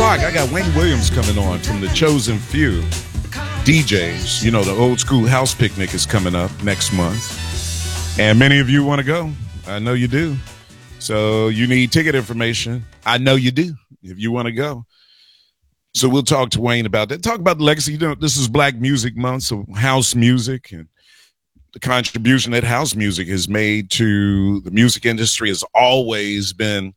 o'clock, I got Wayne Williams coming on from the Chosen Few DJs. You know, the old school house picnic is coming up next month. And many of you want to go. I know you do. So you need ticket information. I know you do if you want to go. So we'll talk to Wayne about that. Talk about the legacy. You know, this is Black Music Month, so house music and the contribution that house music has made to the music industry has always been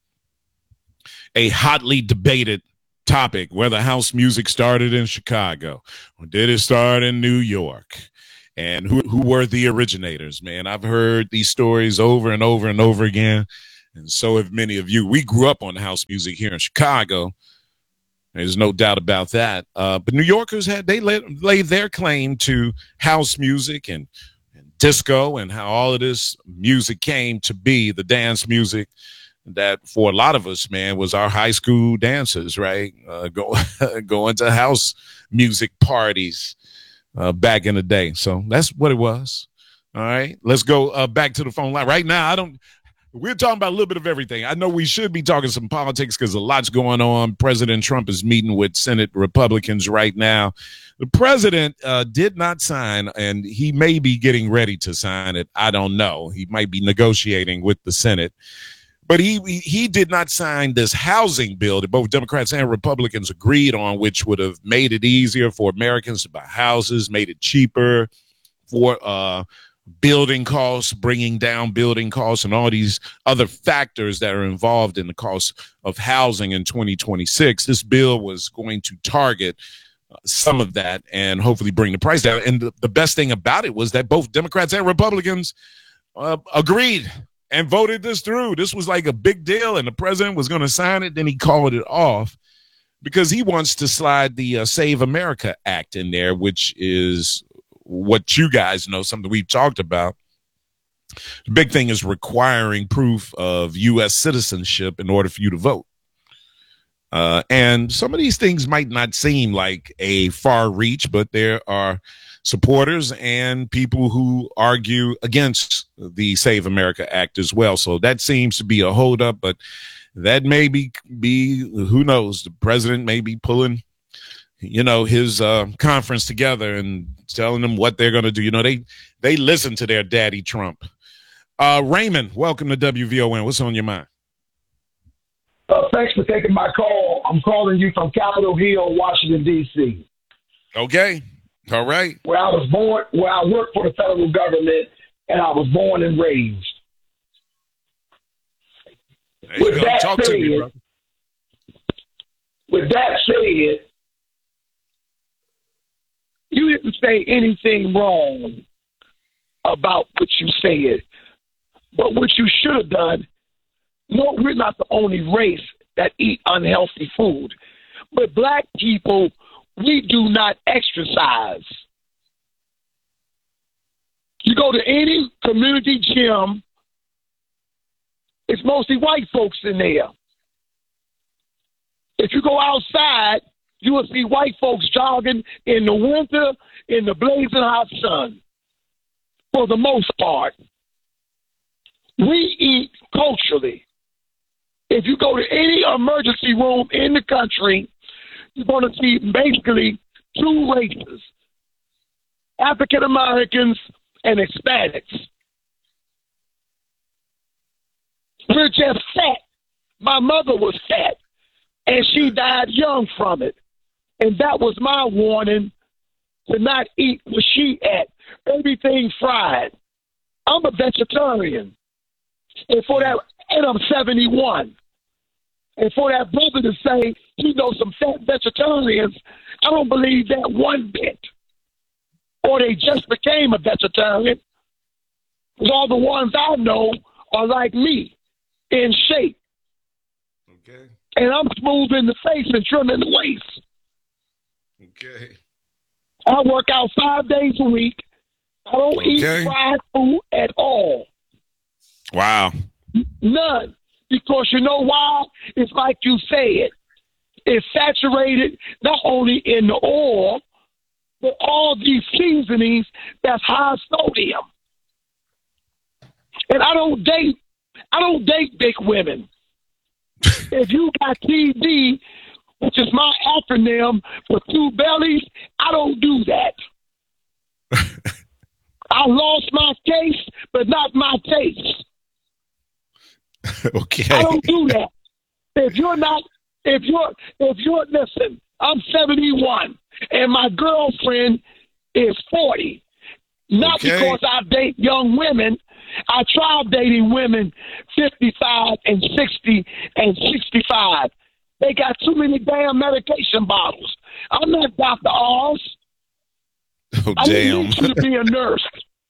a hotly debated topic, whether house music started in Chicago or did it start in New York, and who were the originators, man. I've heard these stories over and over and over again, and so have many of you. We grew up on house music here in Chicago. There's no doubt about that. But New Yorkers laid their claim to house music and disco and how all of this music came to be, the dance music that for a lot of us, man, was our high school dances, right? Going to house music parties back in the day. So that's what it was. All right, let's go back to the phone line. Right now, we're talking about a little bit of everything. I know we should be talking some politics because a lot's going on. President Trump is meeting with Senate Republicans right now. The president did not sign, and he may be getting ready to sign it. I don't know. He might be negotiating with the Senate. But he did not sign this housing bill that both Democrats and Republicans agreed on, which would have made it easier for Americans to buy houses, made it cheaper for building costs, bringing down building costs, and all these other factors that are involved in the cost of housing in 2026. This bill was going to target some of that and hopefully bring the price down. And the best thing about it was that both Democrats and Republicans agreed and voted this through. This was like a big deal, and the president was going to sign it. Then he called it off because he wants to slide the Save America Act in there, which is what you guys know, something we've talked about. The big thing is requiring proof of U.S. citizenship in order for you to vote. And some of these things might not seem like a far reach, but there are supporters and people who argue against the Save America Act as well. So that seems to be a holdup, but that may be who knows? The president may be pulling, his conference together and telling them what they're going to do. You know, they listen to their daddy Trump. Raymond, welcome to WVON. What's on your mind? Thanks for taking my call. I'm calling you from Capitol Hill, Washington, D.C. Okay. All right. Where I was born, where I work for the federal government, and I was born and raised. With that said, you didn't say anything wrong about what you said. But what you should have done, no, we're not the only race that eat unhealthy food. But black people, we do not exercise. You go to any community gym, it's mostly white folks in there. If you go outside, you will see white folks jogging in the winter in the blazing hot sun. For the most part, we eat culturally. If you go to any emergency room in the country, you're going to see basically two races, African Americans and Hispanics. We're just fat. My mother was fat, and she died young from it. And that was my warning to not eat what she ate. Everything fried. I'm a vegetarian. And for that, and I'm 71. And for that brother to say, some fat vegetarians, I don't believe that one bit. Or they just became a vegetarian. Because all the ones I know are like me, in shape. Okay. And I'm smooth in the face and trim in the waist. Okay. I work out 5 days a week. I don't eat fried food at all. Wow. None. Because you know why? It's like you said. It's saturated not only in the oil, but all these seasonings that's high sodium. And I don't date big women. If you got TB, which is my acronym for two bellies, I don't do that. I lost my case, but not my taste. Okay. I don't do that. If you're listen, I'm 71 and my girlfriend is 40. Not because I date young women. I tried dating women 55 and 60 and 65. They got too many damn medication bottles. I'm not Dr. Oz. Oh, I damn. need you to be a nurse.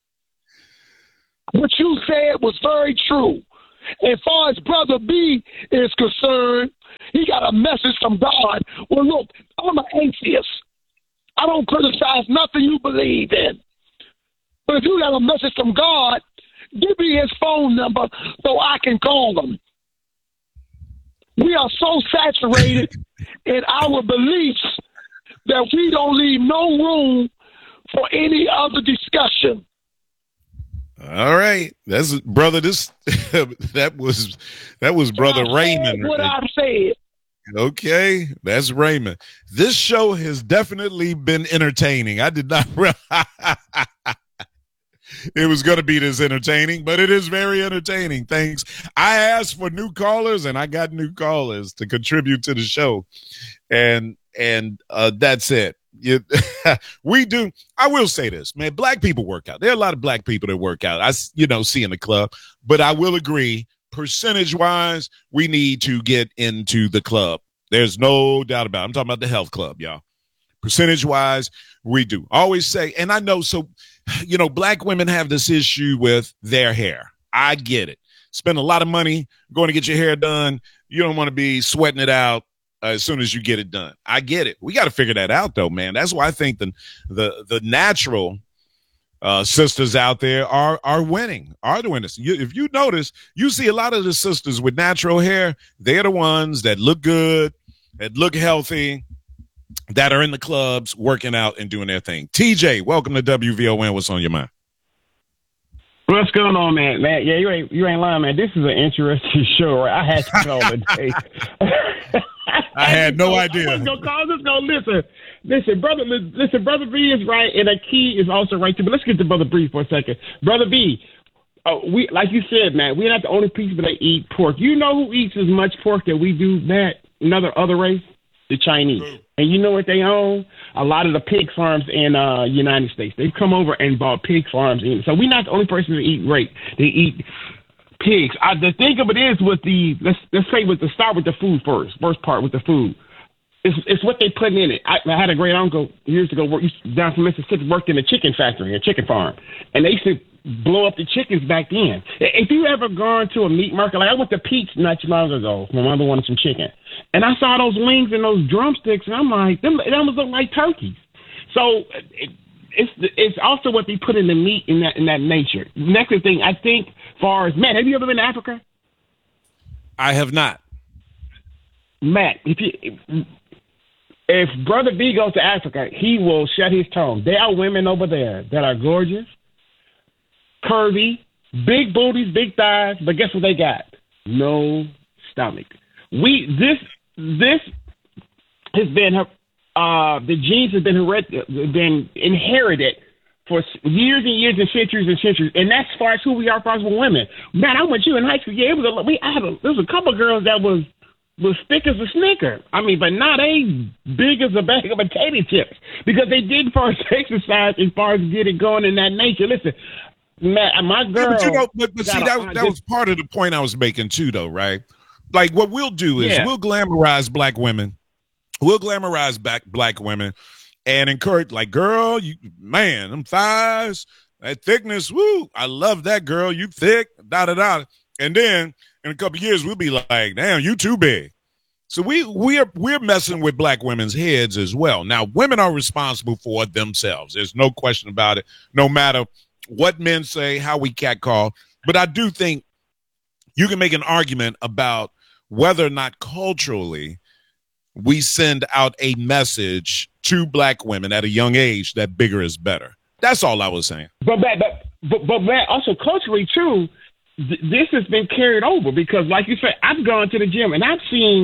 What you said was very true. As far as Brother B is concerned, he got a message from God. Well, look, I'm an atheist. I don't criticize nothing you believe in. But if you got a message from God, give me his phone number so I can call him. We are so saturated in our beliefs that we don't leave no room for any other discussion. All right, that's brother. That was Brother Raymond. What I said. Okay, that's Raymond. This show has definitely been entertaining. I did not it was going to be this entertaining, but it is very entertaining. Thanks. I asked for new callers, and I got new callers to contribute to the show, and that's it. We do. I will say this, man. Black people work out. There are a lot of black people that work out. See in the club, but I will agree, percentage wise, we need to get into the club. There's no doubt about it. I'm talking about the health club, y'all. Percentage wise, we do. I always say, and I know, so, black women have this issue with their hair. I get it. Spend a lot of money going to get your hair done. You don't want to be sweating it out as soon as you get it done. I get it. We got to figure that out, though, man. That's why I think the natural sisters out there are winning, are the winners. If you notice, you see a lot of the sisters with natural hair. They're the ones that look good, that look healthy, that are in the clubs working out and doing their thing. TJ, welcome to WVON. What's on your mind? What's going on, man? Yeah, you ain't lying, man. This is an interesting show. Right? I had to call today. I had no idea. I was gonna listen, brother B is right, and a key is also right too. But let's get to Brother B for a second. Brother B, we like you said, man, we're not the only people that eat pork. You know who eats as much pork that we do, Matt? Other race? The Chinese. And you know what they own? A lot of the pig farms in United States. They've come over and bought pig farms. So we're not the only person to eat rape. They eat pigs. The thing of it is with let's start with the food first part with the food. It's what they put in it. I had a great uncle years ago down from Mississippi, worked in a chicken factory, a chicken farm. And they used to blow up the chickens back then. If you ever gone to a meat market, like I went to Pete's not too long ago, my mother wanted some chicken. And I saw those wings and those drumsticks, and I'm like, them almost look like turkeys. So it's also what they put in the meat in that nature. Next thing, I think, far as Matt, have you ever been to Africa? I have not. Matt, if Brother B goes to Africa, he will shut his tongue. There are women over there that are gorgeous, curvy, big booties, big thighs, but guess what they got? No stomach. This has been the genes have been inherited for years and years and centuries, and that's as far as who we are, as far as women. Man, I went to in high school. Yeah, there was a couple of girls that was thick as a snicker. I mean, but not big as a bag of potato chips because they did as far as exercise, as far as get it going in that nature. Listen. Man, my girl. Yeah, but see, that was part of the point I was making too, though, right? Like what we'll do is we'll glamorize black women. We'll glamorize black women and encourage, like, girl, them thighs, that thickness, woo, I love that, girl, you thick, da-da-da. And then in a couple of years, we'll be like, damn, you too big. So we're messing with black women's heads as well. Now, women are responsible for themselves. There's no question about it, no matter what men say, how we catcall. But I do think you can make an argument about whether or not culturally we send out a message to black women at a young age that bigger is better. That's all I was saying. But Matt, also culturally too, this has been carried over because, like you said, I've gone to the gym and I've seen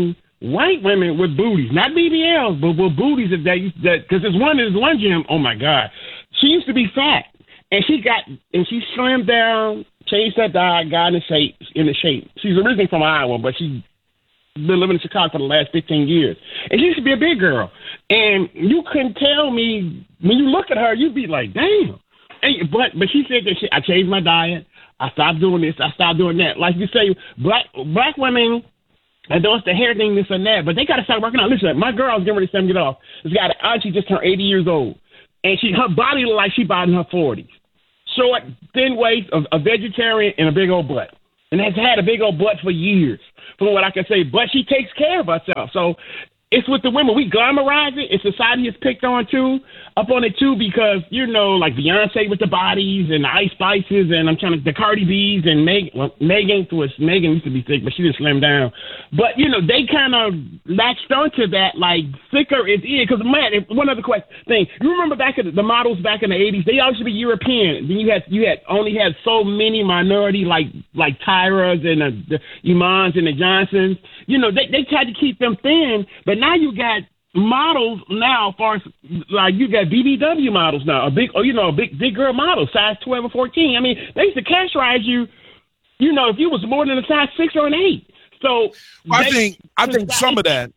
white women with booties, not BBLs, but with booties that because there's one gym. Oh my God, she used to be fat, and she slimmed down, changed her diet, got in the shape. She's originally from Iowa, but she's been living in Chicago for the last 15 years, and she used to be a big girl. And you couldn't tell me when you look at her, you'd be like, damn. But she said that I changed my diet. I stopped doing this. I stopped doing that. Like you say, black women. And those the hair thing, this and that, but they got to start working out. Listen, my girl's getting ready to send me off. She's got an aunt, she just turned 80 years old, and her body look like she about in her 40s. Short, thin waist, a vegetarian, and a big old butt, and has had a big old butt for years, from what I can say. But she takes care of herself. So it's with the women. We glamorize it, and society is picked on up on it too, because like Beyonce with the bodies and the Ice Spices, and the Cardi B's and Megan used to be thick, but she just slimmed down. But they kind of latched onto that, like thicker is in. Because one other thing, you remember back at the models back in the 80s, they all used to be European. Then you had so many minority like Tyras and the Imans and the Johnsons. They tried to keep them thin, but now you got models now, as far as like you got BBW models now, a big girl model, size 12 or 14. I mean, they used to categorize you, if you was more than a size 6 or an 8. So I think some of that,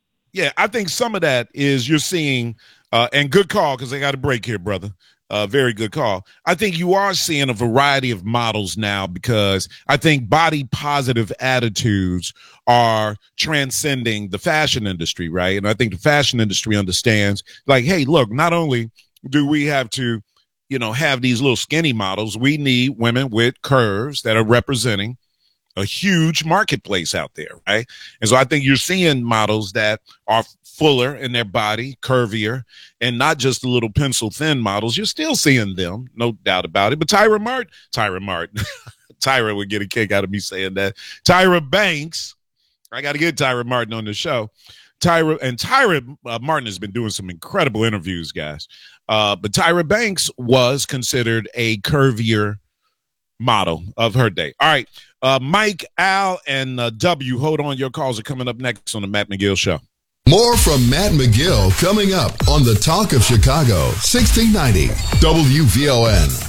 I think some of that is you're seeing, and good call, because I got a break here, brother. Very good call. I think you are seeing a variety of models now, because I think body positive attitudes are transcending the fashion industry, right? And I think the fashion industry understands, like, hey, look, not only do we have to, have these little skinny models, we need women with curves that are representing a huge marketplace out there, right? And so I think you're seeing models that are fuller in their body, curvier, and not just the little pencil thin models. You're still seeing them, no doubt about it. But Tyra Martin, Tyra would get a kick out of me saying that. Tyra Banks, I got to get Tyra Martin on the show. Tyra Martin has been doing some incredible interviews, guys. But Tyra Banks was considered a curvier model of her day. All right. Mike, Al, and W, hold on. Your calls are coming up next on the Matt McGill Show. More from Matt McGill coming up on the Talk of Chicago, 1690 WVON.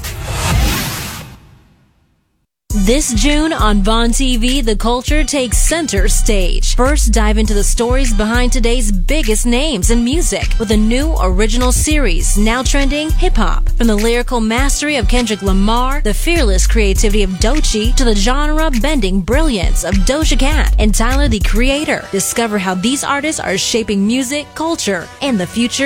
This June on Vaughn TV, the culture takes center stage. First, dive into the stories behind today's biggest names in music with a new original series now trending hip-hop. From the lyrical mastery of Kendrick Lamar, the fearless creativity of Doechii, to the genre-bending brilliance of Doja Cat and Tyler, the Creator. Discover how these artists are shaping music, culture, and the future